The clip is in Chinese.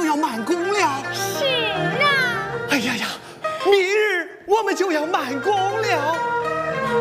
要满宫了。 是啊。 哎呀呀，明日我们就要满宫了。